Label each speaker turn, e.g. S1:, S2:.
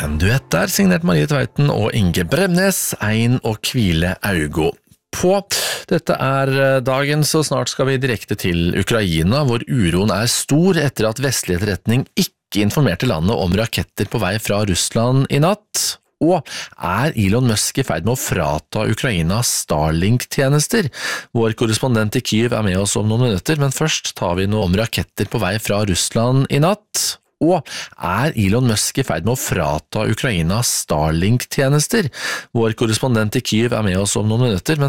S1: En duett der, signert Marie Tveiten og Inge Bremnes, Ein og Kvile Augo. På. Dette dagen, så snart skal vi direkte til Ukraina, hvor uroen stor etter at vestlig etterretning ikke informerte landet om raketter på vei fra Russland i natt. Og Elon Musk i ferd med å frata Ukraina Starlink-tjenester? Vår korrespondent i Kyiv med oss om noen minutter, men først tar vi noe om raketter på vei fra Russland i natt. Og Elon Musk i ferd med å frata Ukraina Starlink-tjenester? Vår korrespondent i Kyiv med oss om noen minutter, men